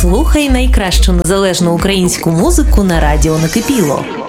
Слухай найкращу незалежну українську музику на радіо Накипіло.